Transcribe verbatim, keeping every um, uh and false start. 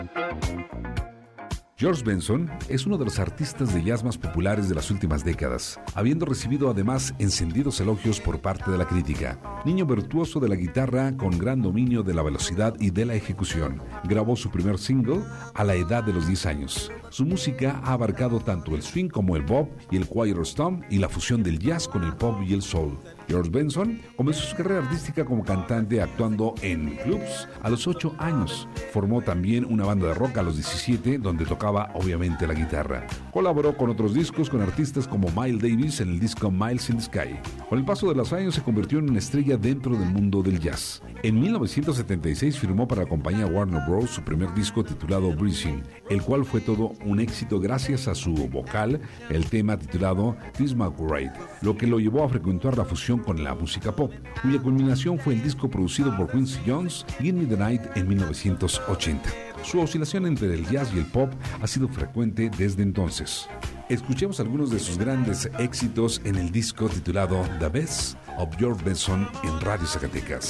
George Benson es uno de los artistas de jazz más populares de las últimas décadas, habiendo recibido además encendidos elogios por parte de la crítica. Niño virtuoso de la guitarra con gran dominio de la velocidad y de la ejecución, grabó su primer single a la edad de los diez años. Su música ha abarcado tanto el swing como el bop y el choir stomp y la fusión del jazz con el pop y el soul. George Benson comenzó su carrera artística como cantante actuando en clubs a los ocho años. Formó también una banda de rock a los diecisiete donde tocaba obviamente la guitarra. Colaboró con otros discos con artistas como Miles Davis en el disco Miles in the Sky. Con el paso de los años se convirtió en una estrella dentro del mundo del jazz. En mil novecientos setenta y seis firmó para la compañía Warner Bros. Su primer disco titulado Breathing, el cual fue todo un éxito gracias a su vocal, el tema titulado This McBride, lo que lo llevó a frecuentar la fusión con la música pop, cuya culminación fue el disco producido por Quincy Jones, Give Me the Night, en mil novecientos ochenta. Su oscilación entre el jazz y el pop ha sido frecuente desde entonces. Escuchemos algunos de sus grandes éxitos en el disco titulado The Best of George Benson en Radio Zacatecas.